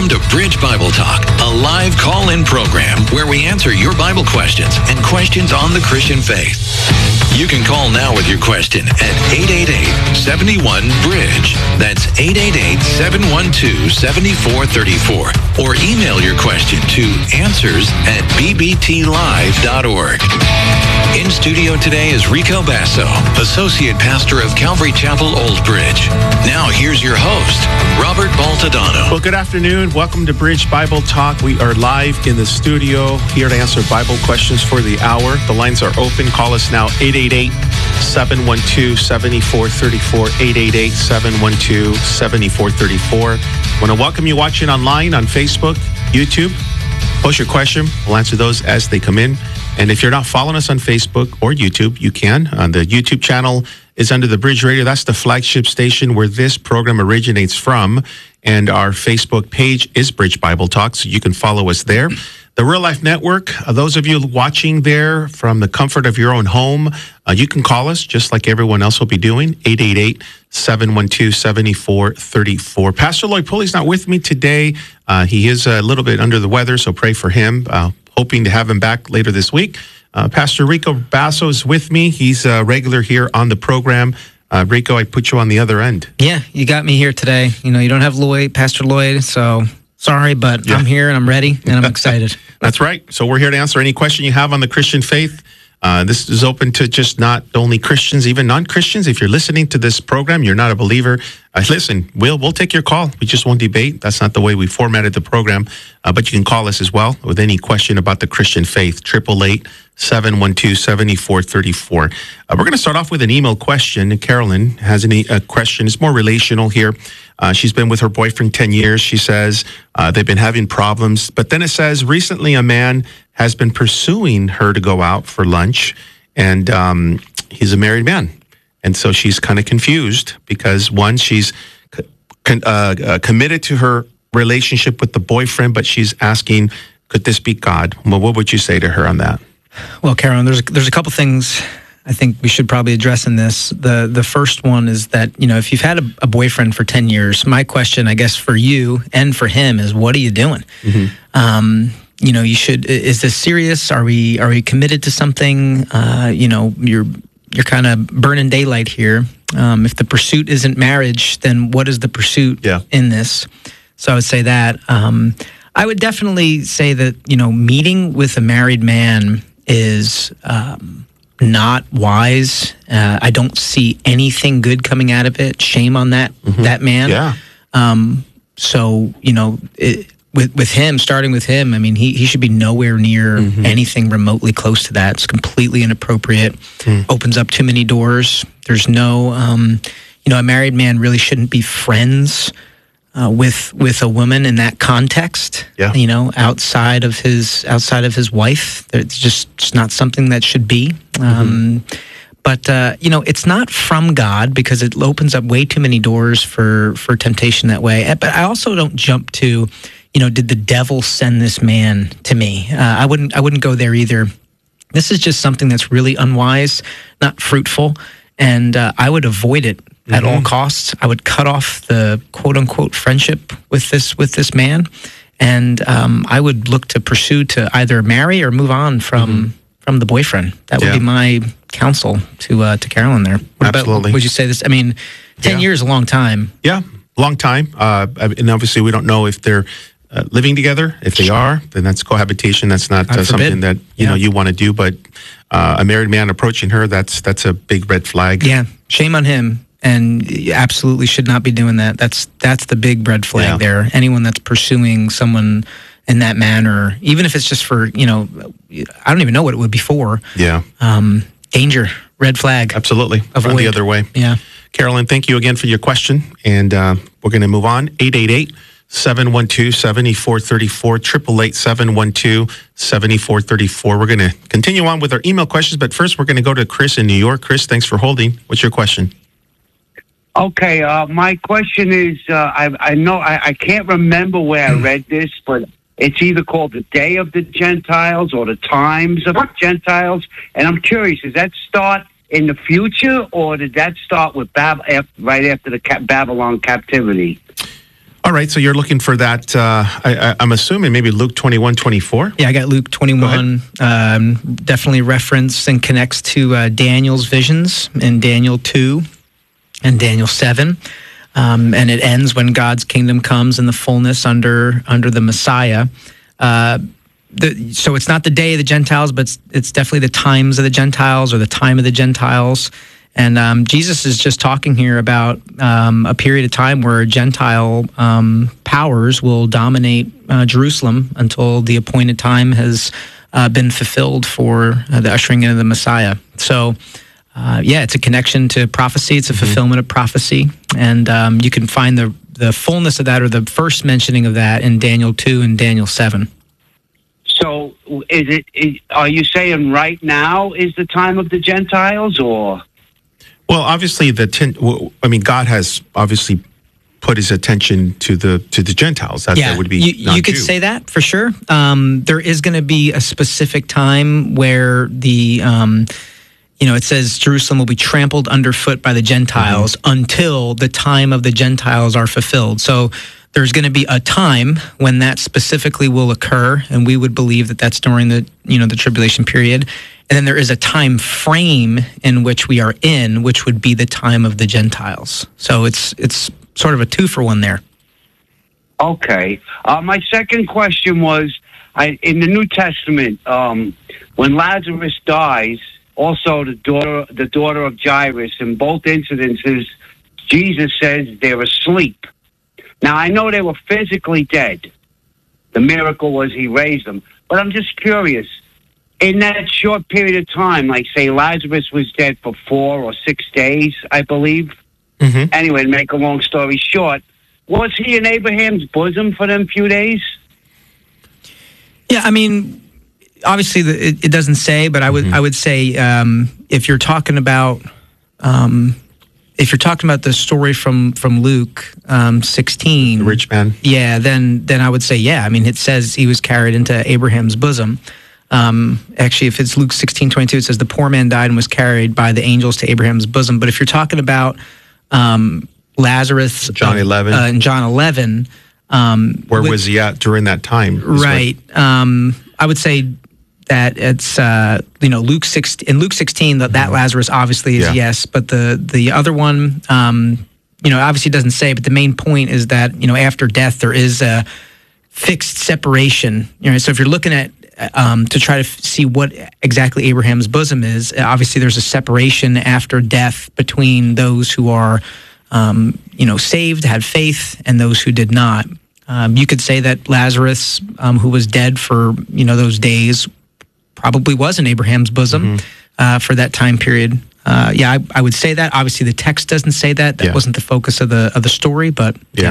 Welcome to Bridge Bible Talk, a live call-in program where we answer your Bible questions and questions on the Christian faith. You can call now with your question at 888-71-BRIDGE. That's 888-712-7434. Or email your question to answers@bbtlive.org. In studio today is Rico Basso, Associate Pastor of Calvary Chapel, Old Bridge. Now here's your host, Robert Baltadano. Well, good afternoon. Welcome to Bridge Bible Talk. We are live in the studio here to answer Bible questions for the hour. The lines are open. Call us now, 888-712-7434, 888-712-7434. I want to welcome you watching online on Facebook, YouTube. Post your question. We'll answer those as they come in. And if you're not following us on Facebook or YouTube, you can. The YouTube channel is under the Bridge Radio. That's the flagship station where this program originates from. And our Facebook page is Bridge Bible Talk, so you can follow us there. The Real Life Network, those of you watching there from the comfort of your own home, you can call us just like everyone else will be doing, 888-712-7434. Pastor Lloyd Pulley's not with me today. He is a little bit under the weather, so pray for him. Hoping to have him back later this week. Pastor Rico Basso is with me. He's a regular here on the program. Rico, I put you on the other end. Yeah, you got me here today. You know, you don't have Pastor Lloyd, so sorry, but yeah. I'm here and I'm ready and I'm excited. That's right. So we're here to answer any question you have on the Christian faith. This is open to just not only Christians, even non-Christians. If you're listening to this program, you're not a believer, listen, we'll take your call. We just won't debate. That's not the way we formatted the program. But you can call us as well with any question about the Christian faith, 888-712-7434. We're going to start off with an email question. Carolyn has a question. It's more relational here. She's been with her boyfriend 10 years. She says they've been having problems. But then it says recently a man has been pursuing her to go out for lunch, and he's a married man. And so she's kind of confused because, one, she's committed to her relationship with the boyfriend, but she's asking, could this be God? Well, what would you say to her on that? Well, Carolyn, there's a couple things I think we should probably address in this. The first one is that, you know, if you've had a boyfriend for 10 years, my question, I guess, for you and for him is, what are you doing? Mm-hmm. You know, is this serious? Are we committed to something? You know, you're kind of burning daylight here. If the pursuit isn't marriage, then what is the pursuit in this? So I would say that. I would definitely say that, you know, meeting with a married man is not wise. I don't see anything good coming out of it. Shame on that man. Yeah. So, you know, with him, starting with him, I mean, he should be nowhere near anything remotely close to that. It's completely inappropriate. Opens up too many doors. There's no, you know, a married man really shouldn't be friends with a woman in that context. Yeah. You know, outside of his wife, it's just not something that should be. But, you know, it's not from God because it opens up way too many doors for temptation that way. But I also don't jump to, you know, did the devil send this man to me? I wouldn't go there either. This is just something that's really unwise, not fruitful, and I would avoid it at all costs. I would cut off the quote unquote friendship with this man, and I would look to pursue to either marry or move on from the boyfriend. That would be my counsel to Carolyn there. Absolutely. Would you say this? I mean, 10 years is a long time. Yeah, long time. And obviously we don't know if they're living together. If they are, then that's cohabitation. That's not something that you know you want to do. But a married man approaching her, that's a big red flag. Yeah, shame on him. And you absolutely should not be doing that. That's the big red flag there. Anyone that's pursuing someone in that manner, even if it's just for, you know, I don't even know what it would be for. Yeah. Danger, red flag. Absolutely. Avoid. Run the other way. Yeah. Carolyn, thank you again for your question. And we're going to move on. 888-712-7434, 888-712-7434. We're going to continue on with our email questions, but first we're going to go to Chris in New York. Chris, thanks for holding. What's your question? Okay, my question is, I know I can't remember where I read this, but it's either called the Day of the Gentiles or the Times of the Gentiles, and I'm curious, does that start in the future, or did that start with right after the Babylon captivity? All right, so you're looking for that, I'm assuming maybe Luke 21:24? Yeah, I got Luke 21. Definitely reference and connects to Daniel's visions in Daniel 2 and Daniel 7. And it ends when God's kingdom comes in the fullness under the Messiah. So it's not the day of the Gentiles, but it's definitely the times of the Gentiles or the time of the Gentiles. And Jesus is just talking here about a period of time where Gentile powers will dominate Jerusalem until the appointed time has been fulfilled for the ushering in of the Messiah. So, it's a connection to prophecy. It's a fulfillment of prophecy. And you can find the fullness of that, or the first mentioning of that, in Daniel 2 and Daniel 7. So are you saying right now is the time of the Gentiles, or? Well, obviously, God has obviously put his attention to the Gentiles. That would be you could say that for sure. There is going to be a specific time where the it says Jerusalem will be trampled underfoot by the Gentiles until the time of the Gentiles are fulfilled. So there's going to be a time when that specifically will occur, and we would believe that that's during the tribulation period. And then there is a time frame in which we are in, which would be the time of the Gentiles. So it's sort of a 2-for-1 there. Okay. My second question was, in the New Testament, when Lazarus dies, also the daughter of Jairus, in both incidences, Jesus says they're asleep. Now, I know they were physically dead. The miracle was he raised them. But I'm just curious, in that short period of time, like, say, Lazarus was dead for 4 or 6 days, I believe. Anyway, to make a long story short, was he in Abraham's bosom for them few days? Yeah, I mean, obviously it doesn't say, but I would say if you're talking about the story from Luke 16, the rich man, then I would say I mean, it says he was carried into Abraham's bosom. Actually, if it's Luke 16:22, it says the poor man died and was carried by the angels to Abraham's bosom. But if you're talking about Lazarus, John 11, in John 11, where was he at during that time? Right. I would say that it's Luke 16. In Luke 16, that Lazarus obviously is yes, but the other one, obviously doesn't say. But the main point is that after death there is a fixed separation. So if you're looking at to try to see what exactly Abraham's bosom is, obviously there's a separation after death between those who are saved, had faith, and those who did not. You could say that Lazarus, who was dead for those days, probably was in Abraham's bosom for that time period. I would say that. Obviously, the text doesn't say that. That wasn't the focus of the story, but yeah.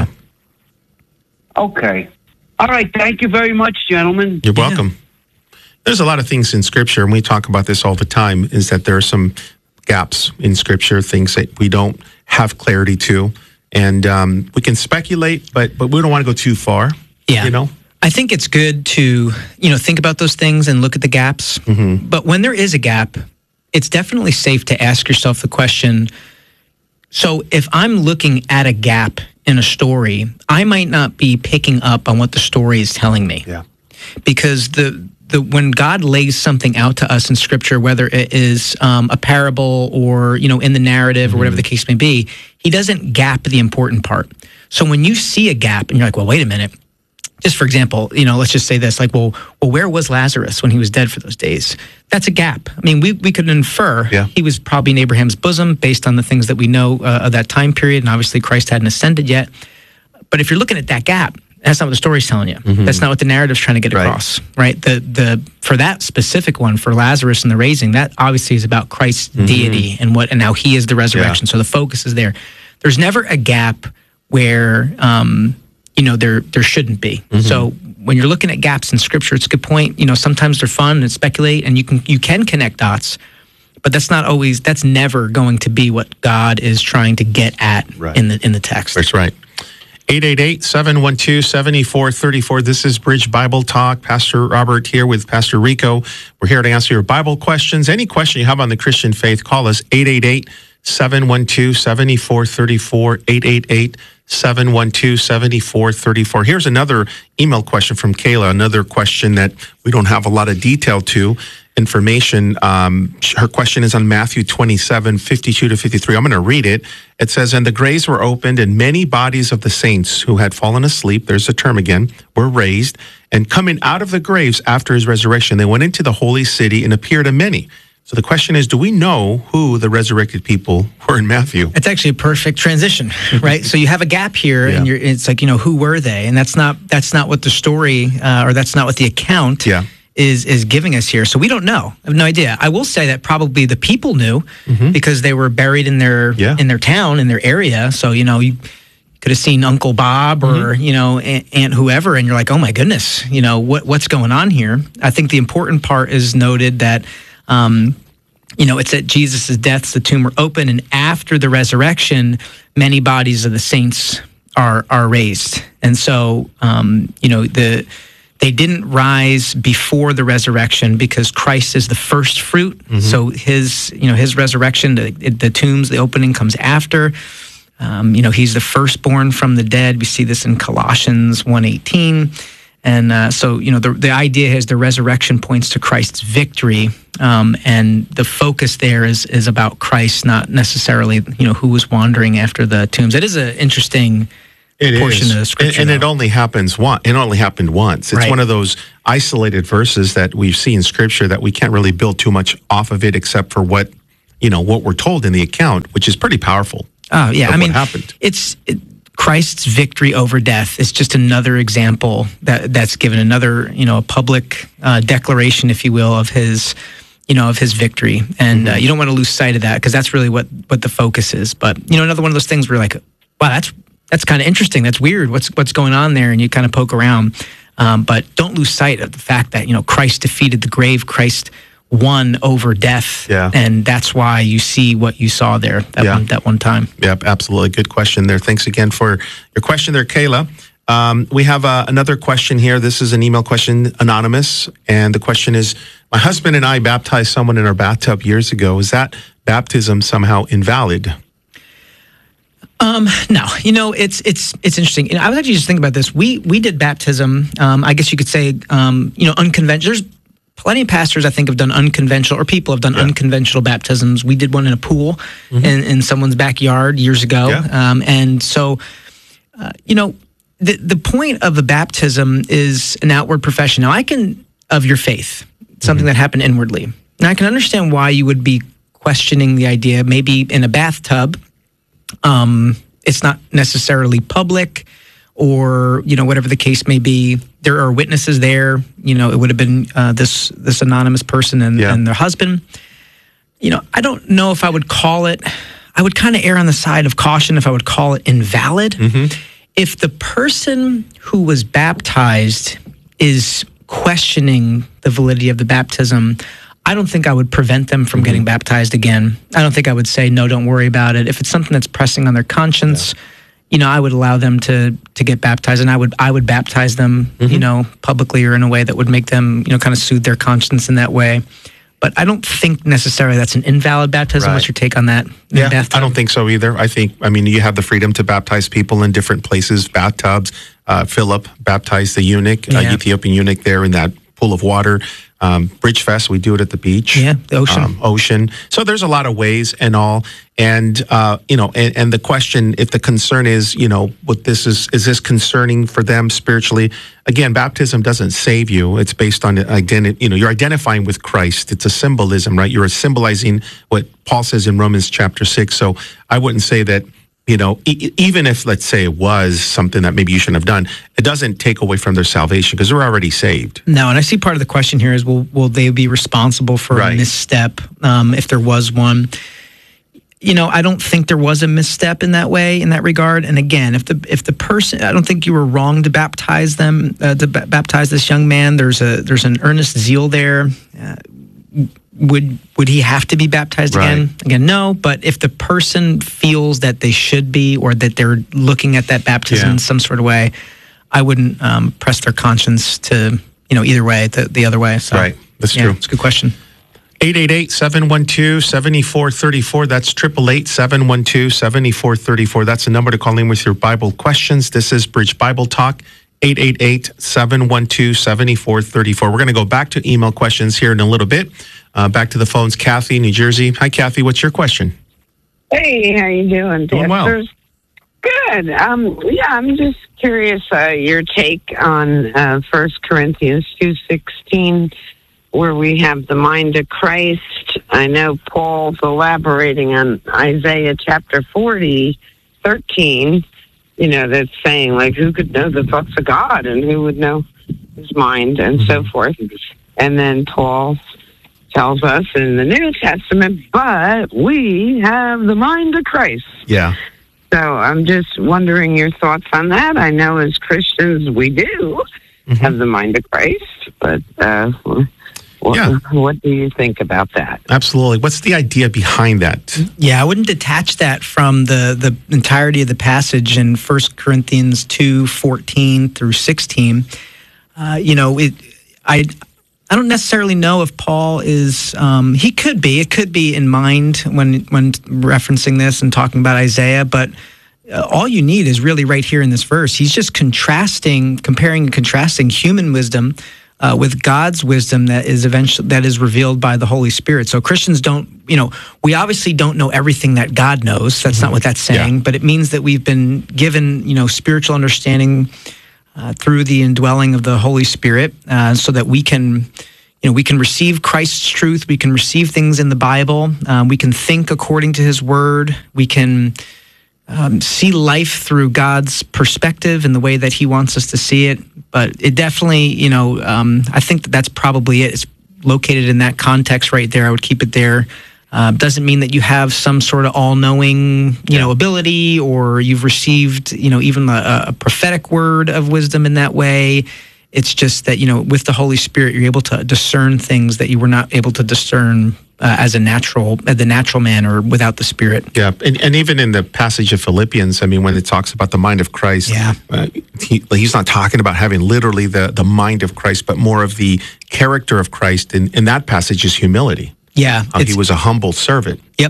Okay. All right. Thank you very much, gentlemen. You're welcome. There's a lot of things in Scripture, and we talk about this all the time, is that there are some gaps in Scripture, things that we don't have clarity to. And we can speculate, but we don't want to go too far. Yeah. I think it's good to, think about those things and look at the gaps. But when there is a gap, it's definitely safe to ask yourself the question, so if I'm looking at a gap in a story, I might not be picking up on what the story is telling me. Yeah. Because when God lays something out to us in Scripture, whether it is a parable or in the narrative or whatever the case may be, he doesn't gap the important part. So when you see a gap and you're like, well, wait a minute. Just for example, let's just say this, like, well, where was Lazarus when he was dead for those days? That's a gap. I mean, we could infer he was probably in Abraham's bosom based on the things that we know of that time period, and obviously Christ hadn't ascended yet. But if you're looking at that gap, that's not what the story's telling you. That's not what the narrative's trying to get across, right? The for that specific one, for Lazarus and the raising, that obviously is about Christ's deity and how he is the resurrection. So the focus is there. There's never a gap where there shouldn't be. So when you're looking at gaps in Scripture, it's a good point. Sometimes they're fun and speculate, and you can connect dots, but that's never going to be what God is trying to get at in the text. That's right. 888-712-7434. This is Bridge Bible Talk. Pastor Robert here with Pastor Rico. We're here to answer your Bible questions. Any question you have on the Christian faith, call us 888-712-7434, 712-7434. Here's another email question from Kayla, another question that we don't have a lot of detail to, information. Her question is on Matthew 27:52-53. I'm going to read it. It says, "And the graves were opened, and many bodies of the saints who had fallen asleep," there's the term again, "were raised, and coming out of the graves after his resurrection, they went into the holy city and appeared to many." So the question is, do we know who the resurrected people were in Matthew? It's actually a perfect transition, right? So you have a gap here, and it's like, who were they? And that's not what the story, or that's not what the account is giving us here. So we don't know. I have no idea. I will say that probably the people knew because they were buried in their town, in their area. So, you could have seen Uncle Bob or, Aunt whoever, and you're like, oh my goodness, what's going on here? I think the important part is noted that, it's at Jesus' death, the tomb were open, and after the resurrection, many bodies of the saints are raised. And so, they didn't rise before the resurrection because Christ is the first fruit. So his resurrection, the tombs, the opening comes after. He's the firstborn from the dead. We see this in Colossians 1:18. And so, the idea is the resurrection points to Christ's victory. And the focus there is about Christ, not necessarily, who was wandering after the tombs. It is an interesting portion of Scripture. And it only happens once. It only happened once. It's one of those isolated verses that we see in Scripture that we can't really build too much off of it except for what we're told in the account, which is pretty powerful. Oh, yeah. What happened. Christ's victory over death is just another example that's given, another, public declaration, if you will, of his victory. And you don't want to lose sight of that because that's really what the focus is. But, another one of those things where you're like, wow, that's kind of interesting. That's weird. What's going on there? And you kind of poke around. But don't lose sight of the fact that, Christ defeated the grave. Christ won over death. Yeah. And that's why you see what you saw there that one time. Yep, absolutely. Good question there. Thanks again for your question there, Kayla. We have another question here. This is an email question, anonymous. And the question is, my husband and I baptized someone in our bathtub years ago. Is that baptism somehow invalid? No, it's interesting. I was actually just thinking about this. We did baptism. I guess you could say, unconventional. There's plenty of pastors I think have done unconventional, or people have done unconventional baptisms. We did one in a pool in someone's backyard years ago. Yeah. And so, the point of a baptism is an outward profession. Now, of your faith, something that happened inwardly. Now, I can understand why you would be questioning the idea, maybe in a bathtub. It's not necessarily public, or whatever the case may be. There are witnesses there. It would have been this anonymous person and their husband. I don't know if I would call it. I would kind of err on the side of caution if I would call it invalid. If the person who was baptized is questioning the validity of the baptism, I don't think I would prevent them from getting baptized again. I don't think I would say, no, don't worry about it. If it's something that's pressing on their conscience, I would allow them to get baptized, and I would baptize them, publicly or in a way that would make them, kind of soothe their conscience in that way. But I don't think necessarily that's an invalid baptism. Right. What's your take on that? Yeah, I don't think so either. You have the freedom to baptize people in different places, bathtubs. Philip baptized the eunuch, Ethiopian eunuch there in that pool of water. Bridge Fest, we do it at the beach. Yeah, the ocean. Ocean. So there's a lot of ways and all. And, and the question, if the concern is, what this is this concerning for them spiritually? Again, baptism doesn't save you. It's based on identity. You're identifying with Christ. It's a symbolism, right? You're symbolizing what Paul says in Romans chapter 6. So I wouldn't say that, even if, let's say, it was something that maybe you shouldn't have done, it doesn't take away from their salvation because they're already saved. No, and I see part of the question here is, will they be responsible for a misstep if there was one? I don't think there was a misstep in that way, in that regard. And again, if the person, I don't think you were wrong to baptize them, baptize this young man. There's an earnest zeal there. Would he have to be baptized again? Again, no. But if the person feels that they should be, or that they're looking at that baptism in some sort of way, I wouldn't press their conscience to either way, the other way. So, right, that's true. It's a good question. 888-712-7434. That's 888-712-7434. That's the number to call in with your Bible questions. This is Bridge Bible Talk, 888-712-7434. We're going to go back to email questions here in a little bit. Back to the phones. Kathy, New Jersey. Hi, Kathy. What's your question? Hey, how you doing? Doing well. Good. I'm just curious your take on 1 Corinthians 2:16, where we have the mind of Christ. I know Paul's elaborating on Isaiah chapter 40:13. That's saying, like, who could know the thoughts of God and who would know his mind and so forth. And then Paul tells us in the New Testament, but we have the mind of Christ. Yeah. So I'm just wondering your thoughts on that. I know as Christians we do have the mind of Christ, but what do you think about that? Absolutely. What's the idea behind that? Yeah, I wouldn't detach that from the entirety of the passage in 1 Corinthians 2:14 through 16. I don't necessarily know if Paul is, it could be in mind when referencing this and talking about Isaiah, but all you need is really right here in this verse. He's just comparing and contrasting human wisdom with God's wisdom that is revealed by the Holy Spirit. So Christians we obviously don't know everything that God knows. That's not what that's saying, but it means that we've been given, spiritual understanding through the indwelling of the Holy Spirit, so that we can receive Christ's truth. We can receive things in the Bible. We can think according to His Word. We can see life through God's perspective and the way that He wants us to see it. But it definitely, I think that's probably it. It's located in that context right there. I would keep it there. Doesn't mean that you have some sort of all-knowing, ability, or you've received, even a prophetic word of wisdom in that way. It's just that, with the Holy Spirit, you're able to discern things that you were not able to discern as the natural man or without the Spirit. Yeah, and even in the passage of Philippians, when it talks about the mind of Christ, he's not talking about having literally the mind of Christ, but more of the character of Christ. In that passage is humility. Yeah. He was a humble servant. Yep.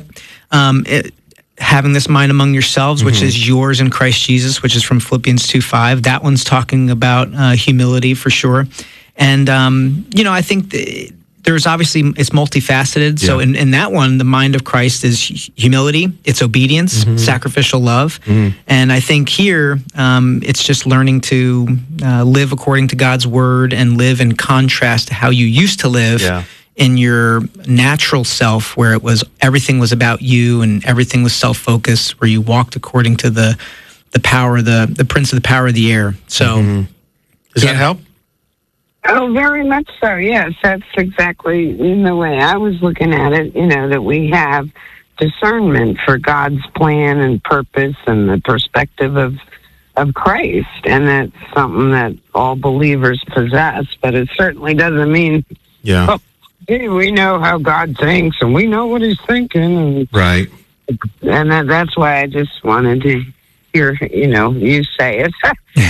Having this mind among yourselves, which is yours in Christ Jesus, which is from Philippians 2:5. That one's talking about humility for sure. And, I think there's obviously, it's multifaceted. So in that one, the mind of Christ is humility, it's obedience, sacrificial love. And I think here, it's just learning to live according to God's word and live in contrast to how you used to live. Yeah. In your natural self, where everything was about you and everything was self-focused, where you walked according to the power, the prince of the power of the air. So, does that help? Oh, very much so. Yes, that's exactly the way I was looking at it. That we have discernment for God's plan and purpose and the perspective of Christ, and that's something that all believers possess. But it certainly doesn't mean hey, we know how God thinks, and we know what He's thinking. Right. And that's why I just wanted to hear, you say it.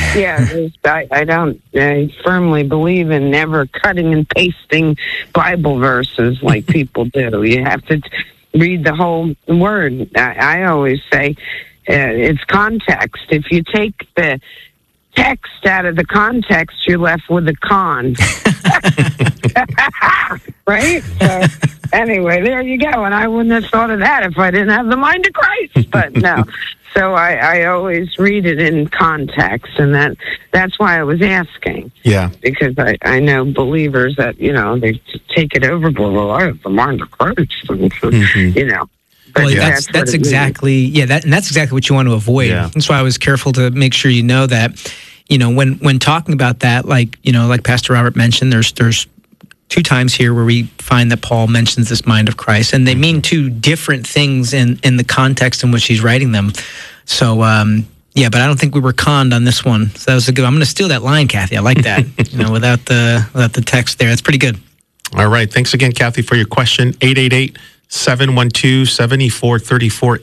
I firmly believe in never cutting and pasting Bible verses like people do. You have to read the whole word. I always say it's context. If you take the text out of the context, you're left with a con. Right? So, anyway, there you go. And I wouldn't have thought of that if I didn't have the mind of Christ. But no. So I always read it in context, and that's why I was asking. Yeah. Because I know believers that, they take it overboard. Well, I have the mind of Christ. But well, that's exactly that's exactly what you want to avoid. Yeah. That's why I was careful to make sure you know that, when talking about that, like Pastor Robert mentioned, there's 2 times here where we find that Paul mentions this mind of Christ, and they mean 2 different things in the context in which he's writing them. So, but I don't think we were conned on this one. So that was a good. I'm going to steal that line, Kathy. I like that. Without the text there, that's pretty good. All right. Thanks again, Kathy, for your question. 888-712-7434.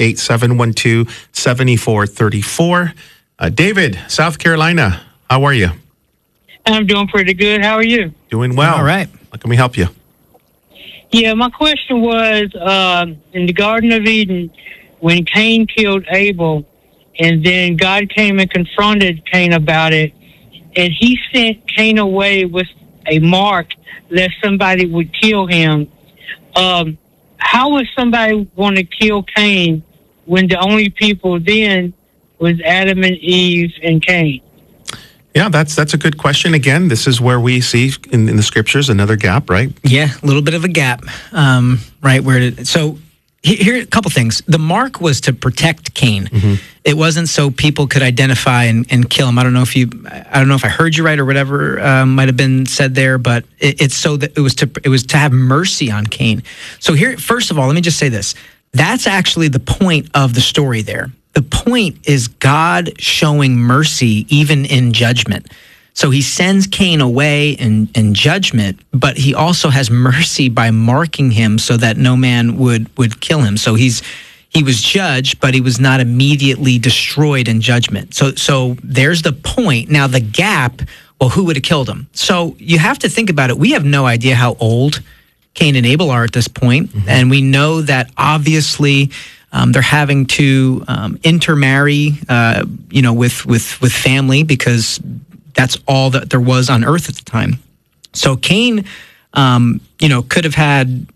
888-712-7434. David, South Carolina. How are you? I'm doing pretty good. How are you? Doing well. All right. How can we help you? Yeah, my question was, in the Garden of Eden, when Cain killed Abel, and then God came and confronted Cain about it, and he sent Cain away with a mark lest somebody would kill him. How would somebody want to kill Cain when the only people then was Adam and Eve and Cain? Yeah, that's a good question. Again, this is where we see in the scriptures another gap, right? Yeah, a little bit of a gap, right? So here are a couple things. The mark was to protect Cain. Mm-hmm. It wasn't so people could identify and kill him. I don't know if I heard you right or whatever might have been said there, but it's so that it was to have mercy on Cain. So here, first of all, let me just say this. That's actually the point of the story there. The point is God showing mercy even in judgment. So he sends Cain away in judgment, but he also has mercy by marking him so that no man would kill him. So he was judged, but he was not immediately destroyed in judgment. So there's the point. Now the gap, well, who would have killed him? So you have to think about it. We have no idea how old Cain and Abel are at this point, mm-hmm. and we know that obviously they're having to intermarry, with family because that's all that there was on earth at the time. So Cain, could have had,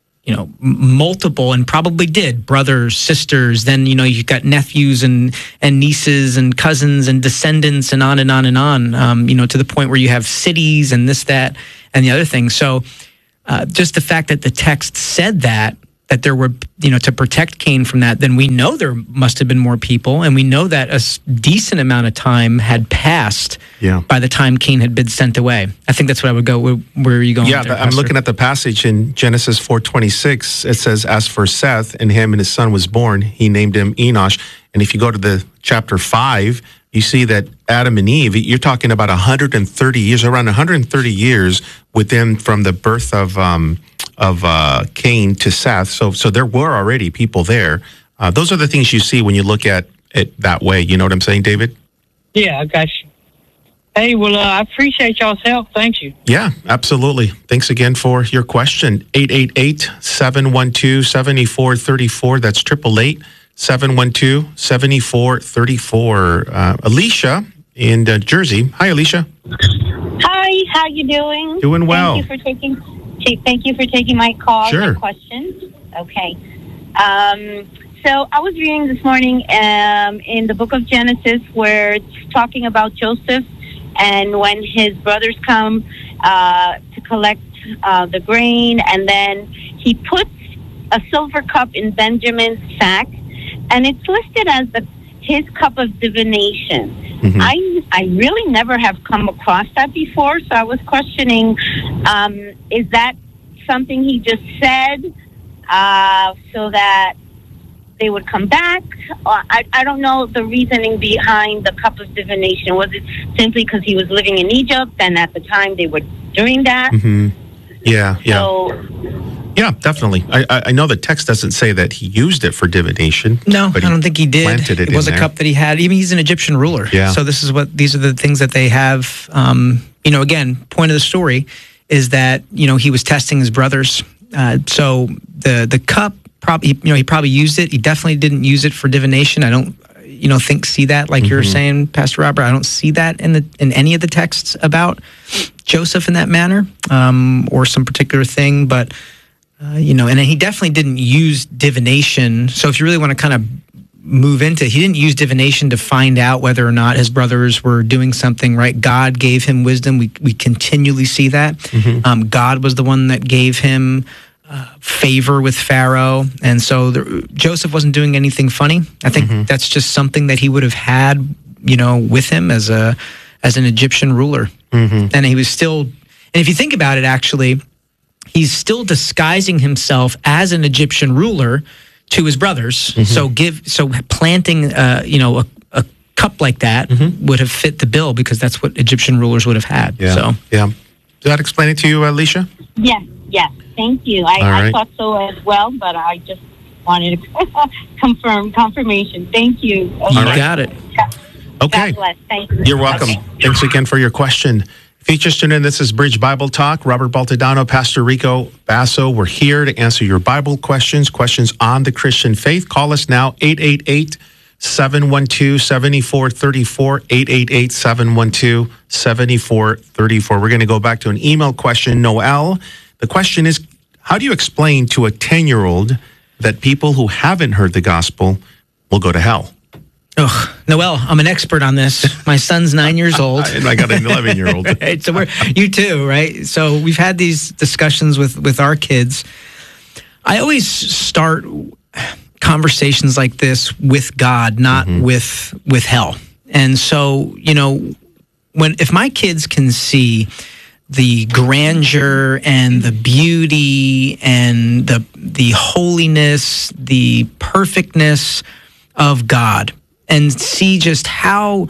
multiple and probably did brothers, sisters. Then, you've got nephews and nieces and cousins and descendants and on and on and on, to the point where you have cities and this, that, and the other thing. So just the fact that the text said that there were, to protect Cain from that, then we know there must have been more people, and we know that a decent amount of time had passed by the time Cain had been sent away. I think that's what I would go. Where are you going? Yeah, there, I'm looking at the passage in Genesis 4:26. It says, "As for Seth, and him and his son was born, he named him Enosh." And if you go to the chapter 5, you see that Adam and Eve, you're talking about 130 years, around 130 years with them from the birth of Cain to Seth. So there were already people there. Those are the things you see when you look at it that way. You know what I'm saying, David? Yeah, I got you. Hey, well, I appreciate y'all's help. Thank you. Yeah, absolutely. Thanks again for your question. 888-712-7434. That's 888-712-7434. Alicia in Jersey. Hi, Alicia. Hi, how you doing? Doing well. Thank you for taking my call and questions. Okay. So I was reading this morning in the book of Genesis where it's talking about Joseph and when his brothers come to collect the grain, and then he puts a silver cup in Benjamin's sack, and it's listed as his cup of divination. Mm-hmm. I really never have come across that before, so I was questioning, is that something he just said so that they would come back? I don't know the reasoning behind the cup of divination. Was it simply because he was living in Egypt and at the time they were doing that? Mm-hmm. Yeah. So, yeah, definitely. I know the text doesn't say that he used it for divination. No, I don't think he did. It was a cup that he had. Even he's an Egyptian ruler. Yeah. So these are the things that they have. Again, point of the story is that, he was testing his brothers. So the cup, he probably used it. He definitely didn't use it for divination. I don't, see that like you're saying, Pastor Robert. I don't see that in any of the texts about Joseph in that manner, or some particular thing. But and he definitely didn't use divination. So if you really want to kind of move into it, he didn't use divination to find out whether or not his brothers were doing something right. God gave him wisdom. We continually see that. Mm-hmm. God was the one that gave him favor with Pharaoh, and so Joseph wasn't doing anything funny. I think that's just something that he would have had, with him as an Egyptian ruler. Mm-hmm. And he was still, and if you think about it, actually, he's still disguising himself as an Egyptian ruler to his brothers. Mm-hmm. So planting, a cup like that would have fit the bill because that's what Egyptian rulers would have had. Yeah. So yeah. Did that explain it to you, Alicia? Yes. Thank you. I thought so as well, but I just wanted to confirmation. Thank you. Okay. You got it. Okay. God bless. Thank you. You're welcome. Okay. Thanks again for your question. If you just tuned in, this is Bridge Bible Talk. Robert Baltadano, Pastor Rico Basso. We're here to answer your Bible questions on the Christian faith. Call us now, 888-712-7434, 888-712-7434. We're going to go back to an email question. Noel, the question is, how do you explain to a 10-year-old that people who haven't heard the gospel will go to hell? Oh, Noel, I'm an expert on this. My son's 9 years old. And I got an 11-year-old. Right, so you too, right? So we've had these discussions with our kids. I always start conversations like this with God, not with hell. And so, if my kids can see the grandeur and the beauty and the holiness, the perfectness of God, and see just how,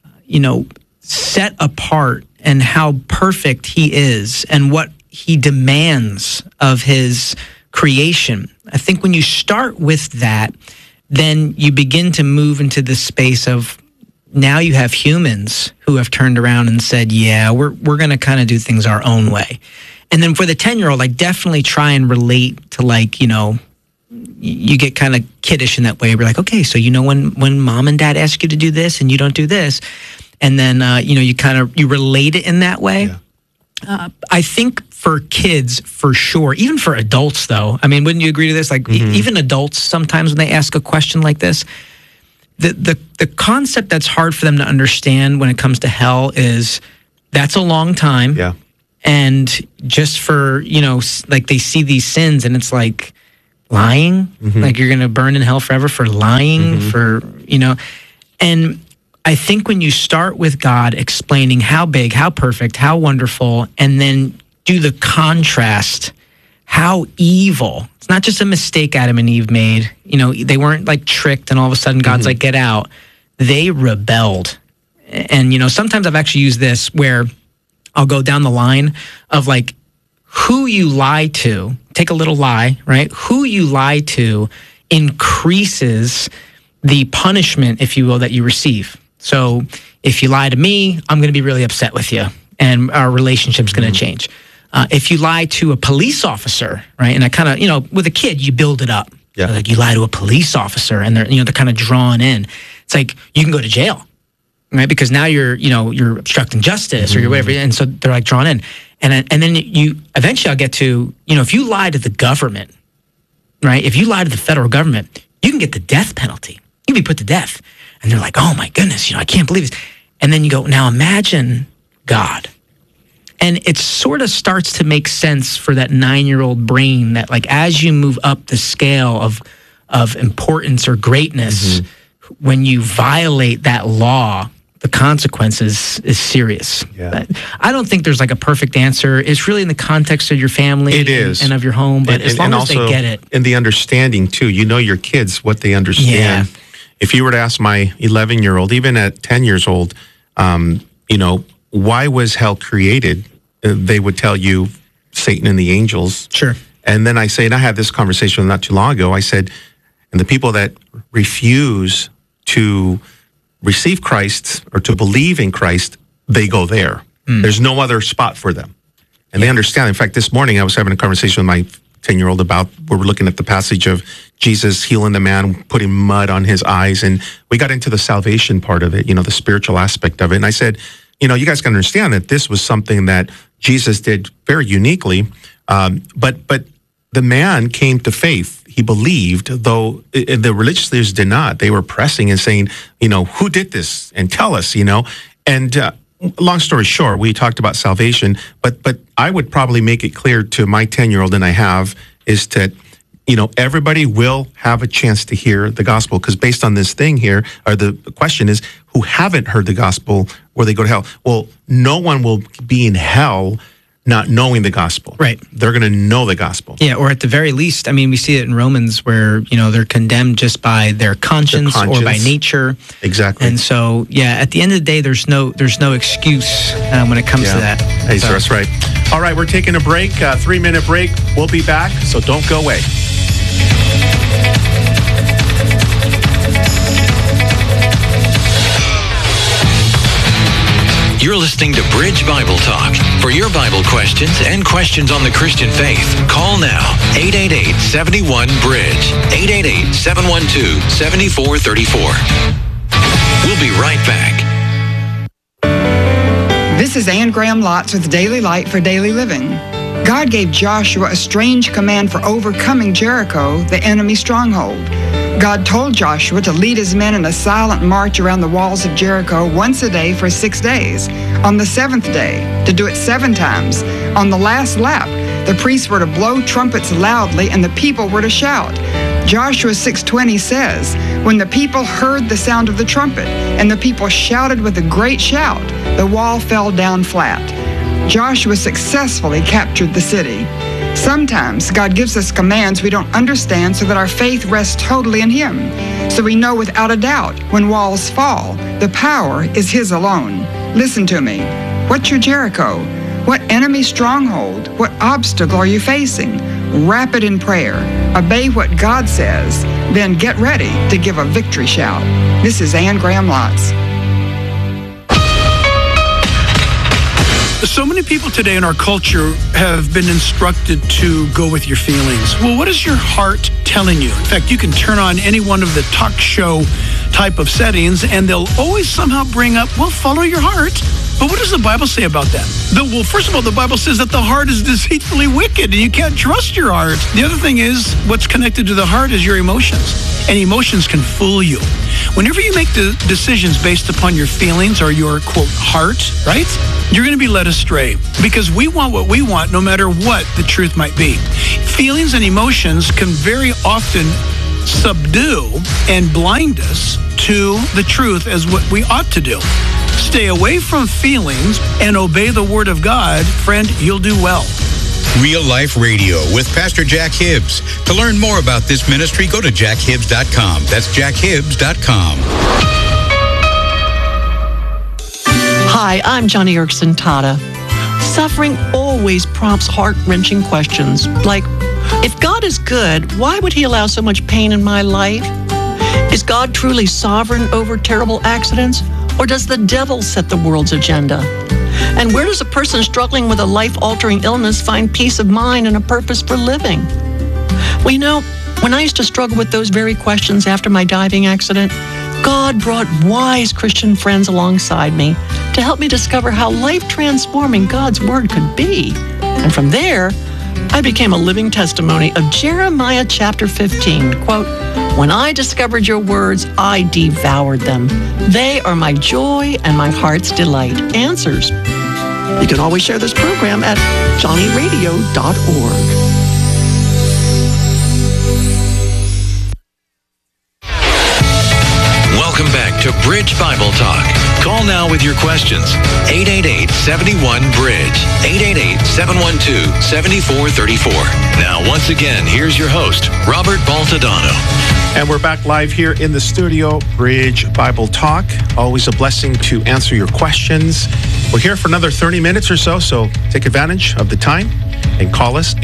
set apart and how perfect he is and what he demands of his creation. I think when you start with that, then you begin to move into the space of now you have humans who have turned around and said, yeah, we're going to kind of do things our own way. And then for the 10-year-old, I definitely try and relate to you get kind of kiddish in that way. We're like, okay, so when mom and dad ask you to do this and you don't do this, and then you relate it in that way. Yeah. I think for kids, for sure, even for adults though, I mean, wouldn't you agree to this? Like even adults sometimes when they ask a question like this, the concept that's hard for them to understand when it comes to hell is that's a long time. Yeah. And just for, they see these sins and it's like, lying, like you're going to burn in hell forever for lying, and I think when you start with God explaining how big, how perfect, how wonderful, and then do the contrast, how evil, it's not just a mistake Adam and Eve made, they weren't like tricked and all of a sudden God's like, get out. They rebelled. And, sometimes I've actually used this where I'll go down the line of like, who you lie to, take a little lie, right? Who you lie to increases the punishment, if you will, that you receive. So if you lie to me, I'm going to be really upset with you and our relationship's going to change. If you lie to a police officer, right? And I kind of, with a kid, you build it up. Yeah. Like you lie to a police officer and they're kind of drawn in. It's like you can go to jail, right? Because now you're obstructing justice or whatever. And so they're like drawn in. And then eventually I'll get to, if you lie to the government, right? If you lie to the federal government, you can get the death penalty. You can be put to death. And they're like, oh my goodness, I can't believe this. And then you go, now imagine God. And it sort of starts to make sense for that 9-year-old brain that like, as you move up the scale of importance or greatness, when you violate that law, the consequences is serious. Yeah. I don't think there's like a perfect answer. It's really in the context of your family and of your home, but as long as they get it. And the understanding too, your kids, what they understand. Yeah. If you were to ask my 11-year-old, even at 10 years old, why was hell created? They would tell you Satan and the angels. Sure. And then I had this conversation not too long ago. I said, and the people that refuse to receive Christ or to believe in Christ, they go there. There's no other spot for them. And they understand. In fact, this morning I was having a conversation with my 10-year-old about, we were looking at the passage of Jesus healing the man, putting mud on his eyes. And we got into the salvation part of it, the spiritual aspect of it. And I said, you guys can understand that this was something that Jesus did very uniquely. But the man came to faith. He believed, though the religious leaders did not. They were pressing and saying, who did this? And tell us, And long story short, we talked about salvation, but I would probably make it clear to my 10-year-old, and I have, is that, everybody will have a chance to hear the gospel, because based on this thing here, or the question is, who haven't heard the gospel, will they go to hell? Well, no one will be in hell not knowing the gospel. Right. They're going to know the gospel. Yeah, or at the very least, we see it in Romans where, they're condemned just by their conscience or by nature. Exactly. And so, at the end of the day, there's no excuse when it comes to that. Hey, so that's right. All right, we're taking a break, 3-minute break. We'll be back, so don't go away. You're listening to Bridge Bible Talk. For your Bible questions and questions on the Christian faith, call now 888-71-BRIDGE, 888-712-7434. We'll be right back. This is Ann Graham Lotz with Daily Light for Daily Living. God gave Joshua a strange command for overcoming Jericho, the enemy stronghold. God told Joshua to lead his men in a silent march around the walls of Jericho once a day for 6 days. On the seventh day, to do it 7 times. On the last lap, the priests were to blow trumpets loudly and the people were to shout. Joshua 6:20 says, when the people heard the sound of the trumpet and the people shouted with a great shout, the wall fell down flat. Joshua successfully captured the city. Sometimes God gives us commands we don't understand so that our faith rests totally in Him. So we know without a doubt when walls fall, the power is His alone. Listen to me. What's your Jericho? What enemy stronghold? What obstacle are you facing? Wrap it in prayer. Obey what God says. Then get ready to give a victory shout. This is Ann Graham Lotz. So many people today in our culture have been instructed to go with your feelings. Well, what is your heart telling you? In fact, you can turn on any one of the talk show type of settings and they'll always somehow bring up, well, follow your heart. But what does the Bible say about that? Well, first of all, the Bible says that the heart is deceitfully wicked and you can't trust your heart. The other thing is what's connected to the heart is your emotions. And emotions can fool you. Whenever you make the decisions based upon your feelings or your, quote, heart, right? You're going to be led astray because we want what we want no matter what the truth might be. Feelings and emotions can very often subdue and blind us to the truth as what we ought to do. Stay away from feelings and obey the Word of God. Friend, you'll do well. Real Life Radio with Pastor Jack Hibbs. To learn more about this ministry, go to jackhibbs.com. That's jackhibbs.com. Hi, I'm Johnny Erkson Tata. Suffering always prompts heart-wrenching questions like, if God is good, why would He allow so much pain in my life? Is God truly sovereign over terrible accidents, or does the devil set the world's agenda? And where does a person struggling with a life-altering illness find peace of mind and a purpose for living? Well, you know, when I used to struggle with those very questions after my diving accident, God brought wise Christian friends alongside me to help me discover how life-transforming God's Word could be. And from there, I became a living testimony of Jeremiah chapter 15, quote, when I discovered your words, I devoured them. They are my joy and my heart's delight. Answers. You can always share this program at johnnyradio.org. Welcome back to Bridge Bible Talk. Call now with your questions. 888-71-BRIDGE. 888-712-7434. Now, once again, here's your host, Robert Baltadano. And we're back live here in the studio, Bridge Bible Talk. Always a blessing to answer your questions. We're here for another 30 minutes or so take advantage of the time and call us,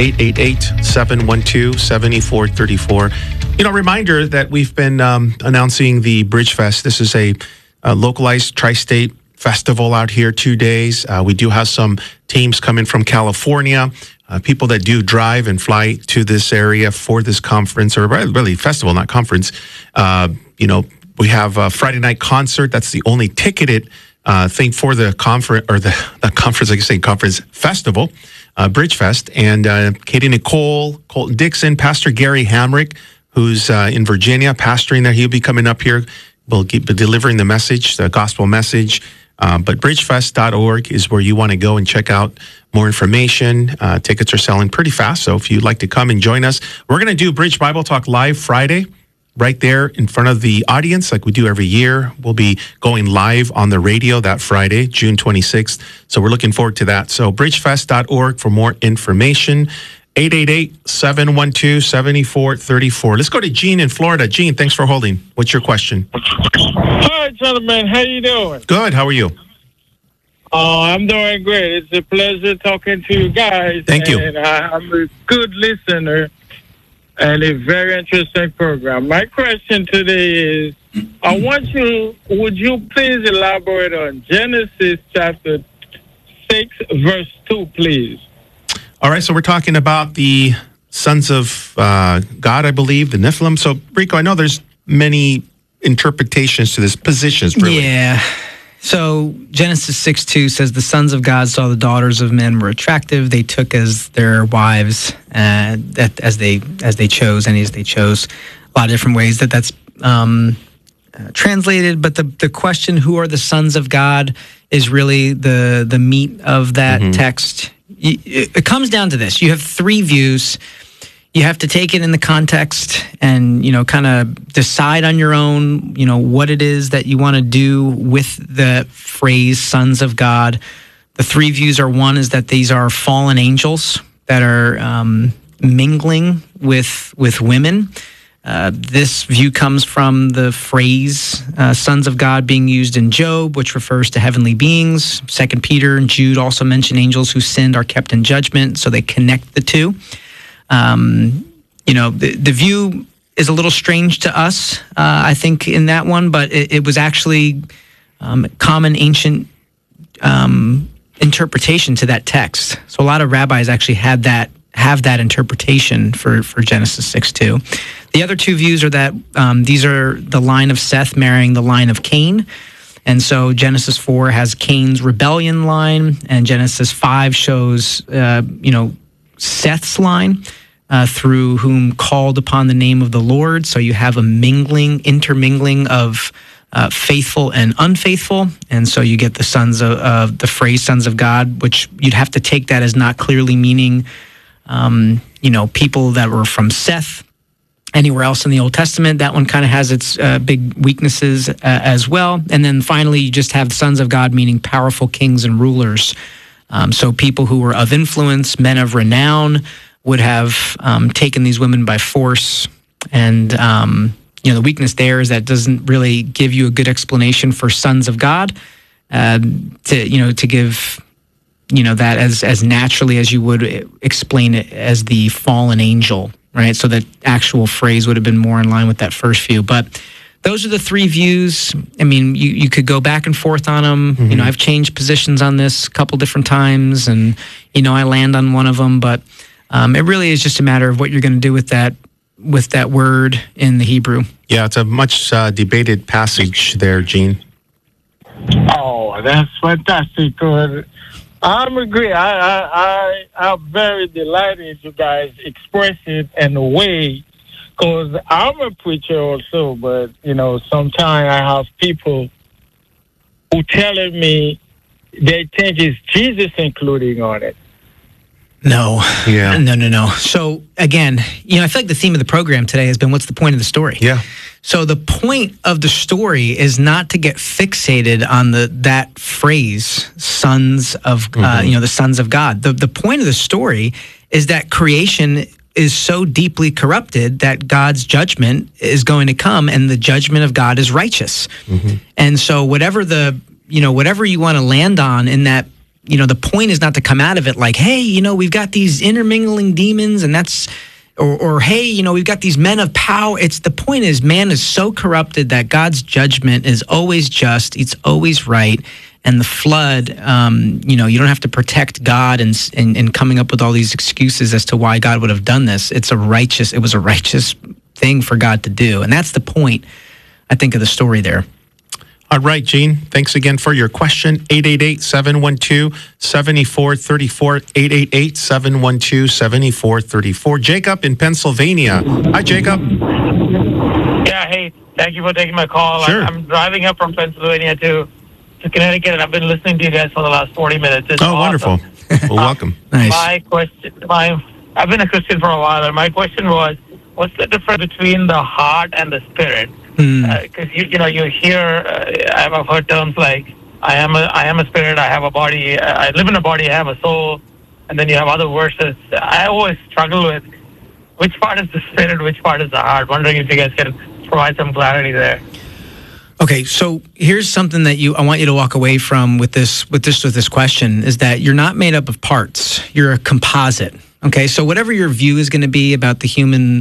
888-712-7434. You know, reminder that we've been announcing the Bridge Fest. This is a localized tri-state festival out here, 2 days. We do have some teams coming from California, people that do drive and fly to this area for this conference, or really festival, not conference. You know, we have a Friday night concert. That's the only ticketed thing for the conference, or the conference, like you say, conference festival, Bridge Fest. And Katie Nicole, Colton Dixon, Pastor Gary Hamrick, who's in Virginia, pastoring there. He'll be coming up here. We'll be delivering the message, the gospel message. But bridgefest.org is where you want to go and check out more information. Tickets are selling pretty fast. So if you'd like to come and join us, we're going to do Bridge Bible Talk live Friday, right there in front of the audience like we do every year. We'll be going live on the radio that Friday, June 26th. So we're looking forward to that. So bridgefest.org for more information. 888-712-7434. Let's go to Gene in Florida. Gene, thanks for holding. What's your question? Hi, gentlemen. How you doing? Good. How are you? I'm doing great. It's a pleasure talking to you guys. Thank you. And I'm a good listener and a very interesting program. My question today is, would you please elaborate on Genesis chapter 6, verse 2, please? All right, so we're talking about the sons of God, I believe, the Nephilim. So, Rico, I know there's many interpretations to this, positions, really. Yeah. So Genesis 6:2 says, the sons of God saw the daughters of men were attractive. They took as their wives as they chose, any as they chose. A lot of different ways that's translated. But the question, who are the sons of God, is really the meat of that text. It comes down to this. You have three views. You have to take it in the context and, kind of decide on your own, what it is that you want to do with the phrase sons of God. The three views are, one is that these are fallen angels that are mingling with women. This view comes from the phrase sons of God being used in Job, which refers to heavenly beings. 2 Peter and Jude also mention angels who sinned are kept in judgment, so they connect the two. The view is a little strange to us, I think, in that one, but it was actually common ancient interpretation to that text. So a lot of rabbis actually have that interpretation for Genesis 6:2. The other two views are that these are the line of Seth marrying the line of Cain. And so Genesis 4 has Cain's rebellion line, and Genesis 5 shows, Seth's line, through whom called upon the name of the Lord. So you have a intermingling of faithful and unfaithful. And so you get the sons of the phrase sons of God, which you'd have to take that as not clearly meaning, people that were from Seth. Anywhere else in the Old Testament, that one kind of has its big weaknesses as well. And then finally, you just have sons of God, meaning powerful kings and rulers. So people who were of influence, men of renown, would have taken these women by force. And, the weakness there is that doesn't really give you a good explanation for sons of God to give, that as naturally as you would explain it as the fallen angel, right? So that actual phrase would have been more in line with that first view. But those are the three views. I mean, you could go back and forth on them. I've changed positions on this a couple different times, and, I land on one of them. But it really is just a matter of what you're going to do with that word in the Hebrew. Yeah, it's a much debated passage there, Gene. Oh, that's fantastic. Good. I'm agree. I'm very delighted you guys express it in a way, because I'm a preacher also, but, sometimes I have people who telling me they think it's Jesus including on it. No. Yeah. No. So again, I feel like the theme of the program today has been, what's the point of the story? Yeah. So the point of the story is not to get fixated on that phrase, sons of, the sons of God. The point of the story is that creation is so deeply corrupted that God's judgment is going to come, and the judgment of God is righteous. And so whatever you want to land on in that, the point is not to come out of it like, hey, we've got these intermingling demons, and that's, or hey, we've got these men of power. The point is, man is so corrupted that God's judgment is always just, it's always right. And the flood, you don't have to protect God and coming up with all these excuses as to why God would have done this. It was a righteous thing for God to do. And that's the point, I think, of the story there. All right, Gene, thanks again for your question. 888-712-7434, 888-712-7434. Jacob in Pennsylvania. Hi, Jacob. Yeah, hey, thank you for taking my call. Sure. I'm driving up from Pennsylvania to Connecticut, and I've been listening to you guys for the last 40 minutes. It's awesome. Wonderful. Well, welcome. Nice. I've been a Christian for a while, and my question was, what's the difference between the heart and the spirit? Because you hear, I've heard terms like, I am a spirit, I have a body, I live in a body, I have a soul, and then you have other verses. I always struggle with which part is the spirit, which part is the heart. Wondering if you guys can provide some clarity there. Okay, so here's something that I want you to walk away from with this question, is that you're not made up of parts. You're a composite. Okay, so whatever your view is going to be about the human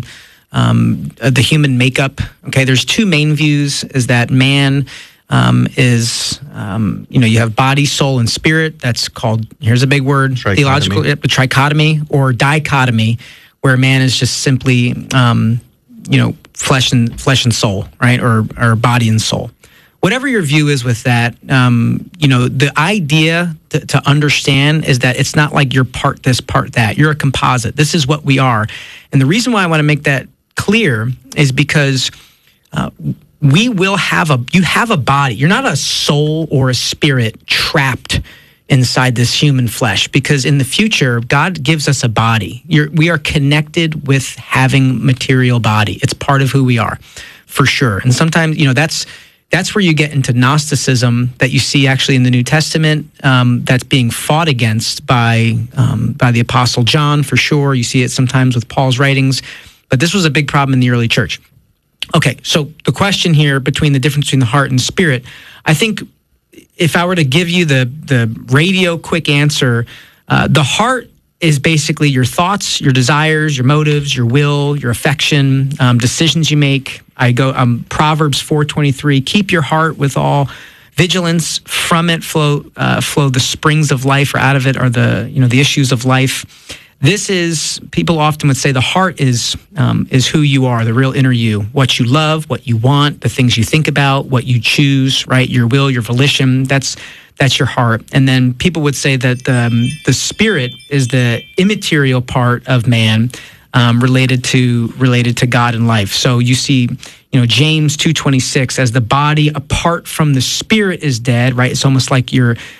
the human makeup. Okay, there's two main views: is that man is, you have body, soul, and spirit. That's called, here's a big word, trichotomy. Theological trichotomy or dichotomy, where man is just simply, flesh and soul, right, or body and soul. Whatever your view is with that, the idea to understand is that it's not like you're part this, part that. You're a composite. This is what we are. And the reason why I want to make that clear is because you have a body. You're not a soul or a spirit trapped inside this human flesh, because in the future, God gives us a body. We are connected with having material body. It's part of who we are, for sure. And sometimes, that's where you get into Gnosticism that you see actually in the New Testament, that's being fought against by the Apostle John, for sure. You see it sometimes with Paul's writings, but this was a big problem in the early church. Okay, so the question here between the difference between the heart and spirit, I think if I were to give you the radio quick answer, the heart is basically your thoughts, your desires, your motives, your will, your affection, decisions you make. Proverbs 4:23, keep your heart with all vigilance. From it flow the springs of life, or out of it are the issues of life. This is, people often would say the heart is who you are, the real inner you, what you love, what you want, the things you think about, what you choose, right? Your will, your volition, that's your heart. And then people would say that the spirit is the immaterial part of man, related to God and life. So you see, James 2:26, as the body apart from the spirit is dead, right? It's almost like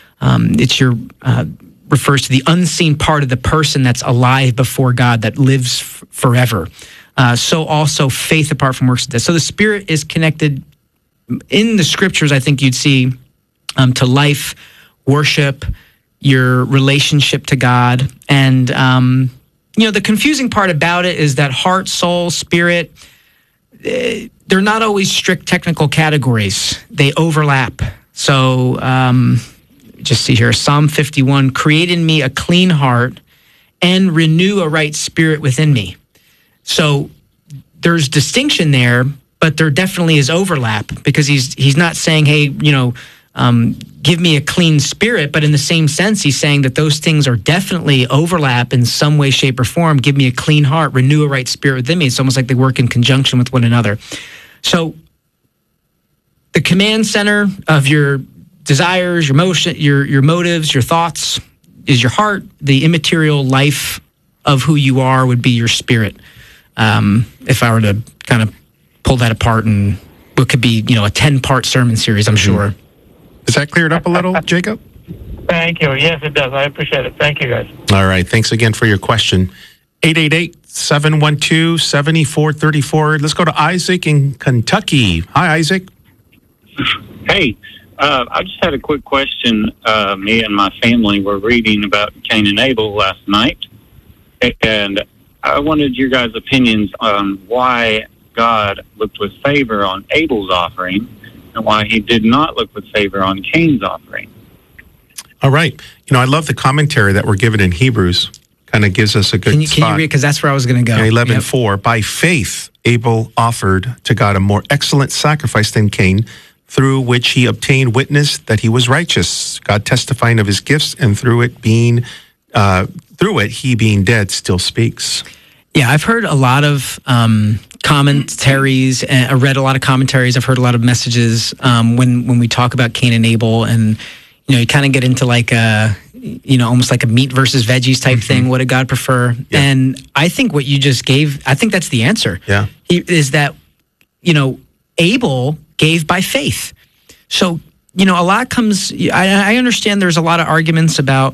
refers to the unseen part of the person that's alive before God, that lives forever. So also faith apart from works is dead. So the spirit is connected in the scriptures. I think you'd see to life, worship, your relationship to God. And, the confusing part about it is that heart, soul, spirit, they're not always strict technical categories. They overlap. So just see here, Psalm 51, create in me a clean heart and renew a right spirit within me. So there's distinction there, but there definitely is overlap, because he's not saying, hey, give me a clean spirit, but in the same sense, he's saying that those things are definitely overlap in some way, shape, or form. Give me a clean heart, renew a right spirit within me. It's almost like they work in conjunction with one another. So the command center of your desires, your motion, your motives, your thoughts is your heart. The immaterial life of who you are would be your spirit. If I were to kind of pull that apart, and what could be, a 10-part sermon series, I'm sure. Does that clear it up a little, Jacob? Thank you. Yes, it does. I appreciate it. Thank you, guys. All right. Thanks again for your question. 888-712-7434. Let's go to Isaac in Kentucky. Hi, Isaac. Hey, I just had a quick question. Me and my family were reading about Cain and Abel last night, and I wanted your guys' opinions on why God looked with favor on Abel's offering and why he did not look with favor on Cain's offering. All right. I love the commentary that we're given in Hebrews. Kind of gives us a good spot. Can you read? Because that's where I was going to go. 11:4. By faith, Abel offered to God a more excellent sacrifice than Cain, through which he obtained witness that he was righteous, God testifying of his gifts, and through it, he being dead still speaks. Yeah, I've heard a lot of commentaries, and I read a lot of commentaries. I've heard a lot of messages when we talk about Cain and Abel, and you kind of get into like almost like a meat versus veggies type thing. What did God prefer? Yeah. And I think what you just gave, I think that's the answer. Yeah, is that Abel gave by faith. So a lot comes. I understand there's a lot of arguments about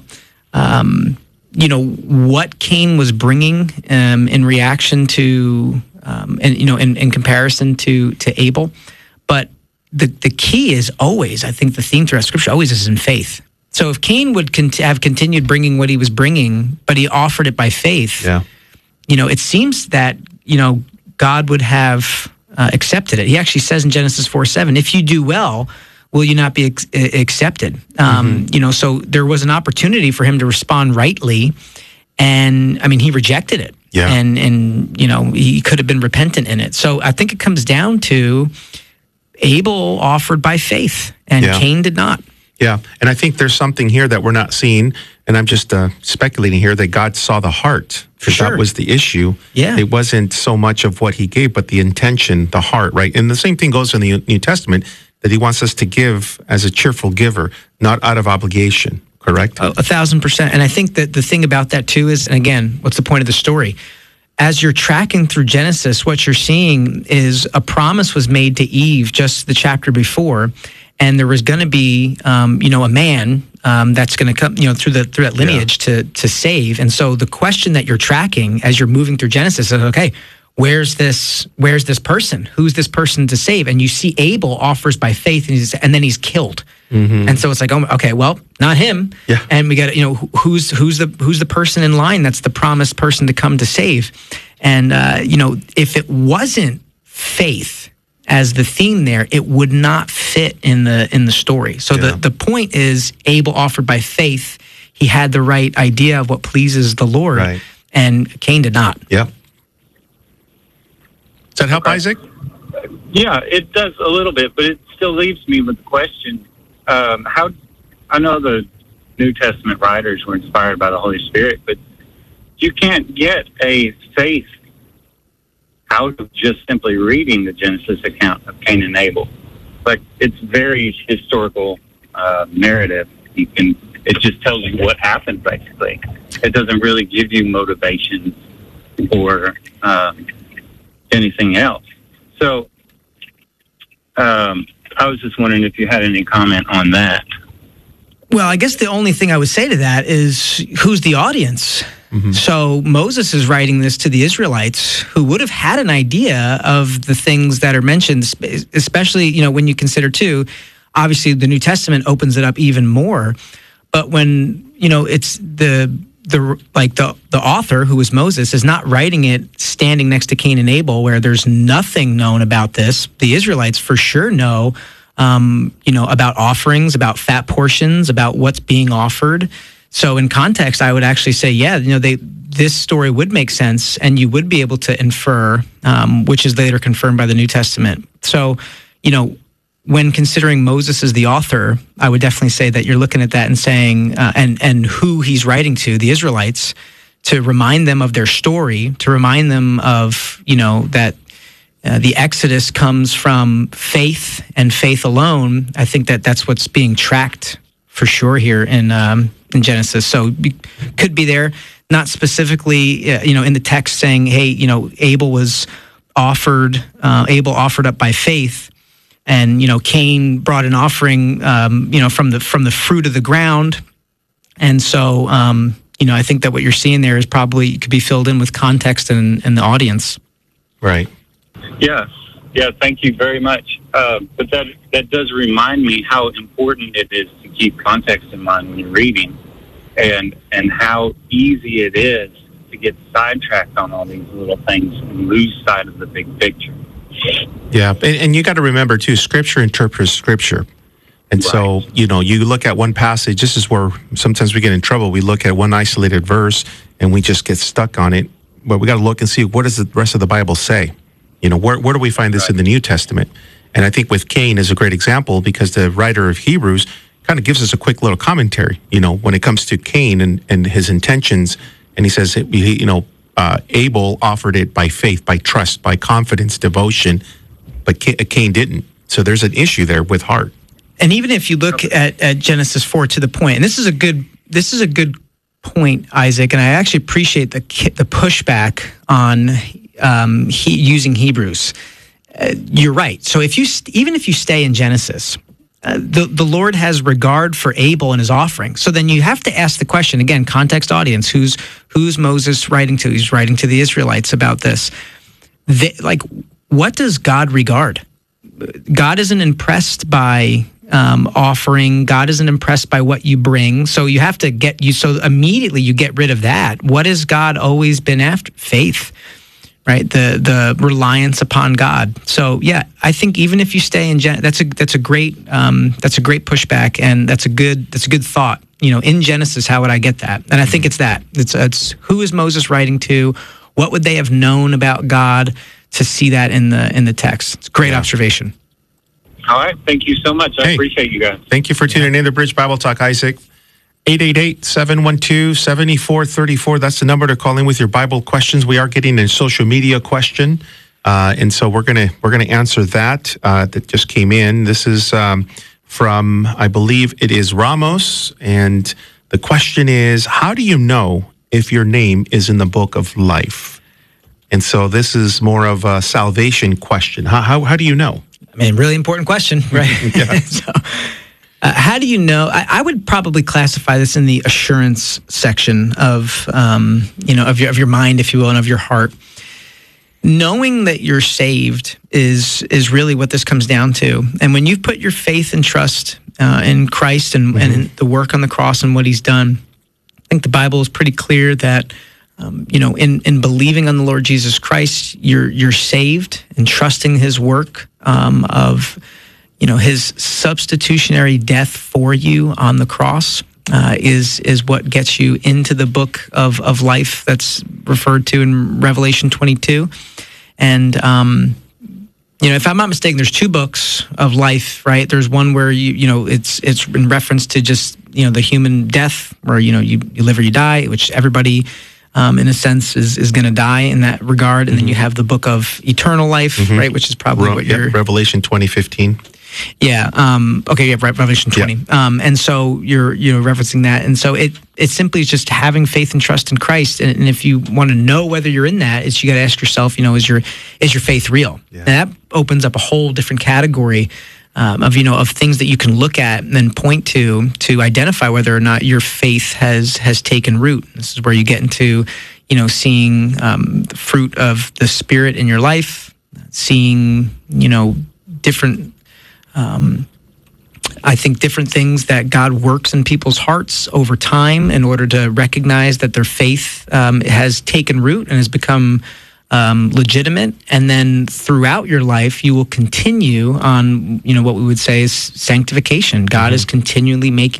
what Cain was bringing in reaction to, in comparison to Abel. But the key is always, I think the theme throughout Scripture always is in faith. So if Cain would have continued bringing what he was bringing, but he offered it by faith, it seems that, God would have accepted it. He actually says in Genesis 4:7, if you do well, will you not be accepted? So there was an opportunity for him to respond rightly. And he rejected it. Yeah. And he could have been repentant in it. So I think it comes down to Abel offered by faith, and Cain did not. Yeah, and I think there's something here that we're not seeing, and I'm just speculating here that God saw the heart. Sure. That was the issue. Yeah. It wasn't so much of what he gave, but the intention, the heart, right? And the same thing goes in the New Testament, that he wants us to give as a cheerful giver, not out of obligation, correct? 1,000%. And I think that the thing about that too is, and again, what's the point of the story? As you're tracking through Genesis, what you're seeing is a promise was made to Eve just the chapter before, and there was going to be, a man that's going to come, through that lineage to save. And so the question that you're tracking as you're moving through Genesis is, okay, where's this person? Who's this person to save? And you see Abel offers by faith, and then he's killed. Mm-hmm. And so it's like, oh, okay, well, not him. Yeah. And we got who's the person in line that's the promised person to come to save? And if it wasn't faith as the theme there, it would not fit in the story. So the point is, Abel offered by faith. He had the right idea of what pleases the Lord, right. And Cain did not. Yep. Does that help, Isaac? Yeah, it does a little bit, but it still leaves me with the question: how? I know the New Testament writers were inspired by the Holy Spirit, but you can't get a faith out of just simply reading the Genesis account of Cain and Abel. Like, it's very historical narrative. It just tells you what happened, basically. It doesn't really give you motivation or anything else. So I was just wondering if you had any comment on that. Well, I guess the only thing I would say to that is, who's the audience? Mm-hmm. So Moses is writing this to the Israelites, who would have had an idea of the things that are mentioned, especially, when you consider too, obviously the New Testament opens it up even more. But when, it's the author, who was Moses, is not writing it standing next to Cain and Abel, where there's nothing known about this. The Israelites for sure know, about offerings, about fat portions, about what's being offered. So in context, I would actually say, this story would make sense, and you would be able to infer, which is later confirmed by the New Testament. So, when considering Moses as the author, I would definitely say that you're looking at that and saying, and who he's writing to, the Israelites, to remind them of their story, to remind them of, that the Exodus comes from faith and faith alone. I think that's what's being tracked for sure here in Genesis. So could be there, not specifically, in the text saying, hey, Abel offered up by faith, and Cain brought an offering, from the fruit of the ground, and so I think that what you're seeing there is probably could be filled in with context and the audience. Right. Yeah. Thank you very much. But that does remind me how important it is to keep context in mind when you're reading, and how easy it is to get sidetracked on all these little things and lose sight of the big picture. Yeah, and you got to remember too, Scripture interprets Scripture. And right. So, you look at one passage, this is where sometimes we get in trouble. We look at one isolated verse and we just get stuck on it. But we got to look and see, what does the rest of the Bible say? Where do we find this in the New Testament? And I think with Cain is a great example, because the writer of Hebrews kind of gives us a quick little commentary, when it comes to Cain and his intentions. And he says, Abel offered it by faith, by trust, by confidence, devotion, but Cain didn't. So there's an issue there with heart. And even if you look at Genesis 4 to the point, and this is a good point, Isaac, and I actually appreciate the pushback on using Hebrews. You're right. So even if you stay in Genesis, the Lord has regard for Abel and his offering. So then you have to ask the question, again, context audience, who's Moses writing to? He's writing to the Israelites about this. What does God regard? God isn't impressed by offering. God isn't impressed by what you bring. So you have to so immediately you get rid of that. What has God always been after? Faith. Right, the reliance upon God. So yeah, I think even if you stay in that's a great pushback, and that's a good thought. In Genesis, how would I get that? And I think it's that. It's who is Moses writing to? What would they have known about God to see that in the text? It's a great observation. All right. Thank you so much. I appreciate you guys. Thank you for tuning in to Bridge Bible Talk, Isaac. 888-712-7434. That's the number to call in with your Bible questions. We are getting a social media question, and so we're gonna answer that. That just came in. This is from, I believe it is Ramos, and the question is, how do you know if your name is in the book of life? And so this is more of a salvation question. How do you know? I mean, really important question, right? So, how do you know? I would probably classify this in the assurance section of, of your mind, if you will, and of your heart. Knowing that you're saved is really what this comes down to. And when you put your faith and trust in Christ and in the work on the cross and what He's done, I think the Bible is pretty clear that in believing on the Lord Jesus Christ, you're saved, and trusting His work of His substitutionary death for you on the cross is what gets you into the book of life that's referred to in Revelation 22. And if I'm not mistaken, there's two books of life, right? There's one where it's in reference to just the human death, where you live or you die, which everybody in a sense is going to die in that regard. And then you have the book of eternal life, right, which is probably what you're Revelation 20:15. Yeah. Revelation 20. Yeah. And so you're referencing that, and so it simply is just having faith and trust in Christ. And if you want to know whether you're in that, you got to ask yourself, is your faith real? Yeah. And that opens up a whole different category of things that you can look at and then point to identify whether or not your faith has taken root. This is where you get into seeing the fruit of the Spirit in your life, seeing different. I think different things that God works in people's hearts over time in order to recognize that their faith has taken root and has become legitimate. And then throughout your life, you will continue on, what we would say is sanctification. God is continually making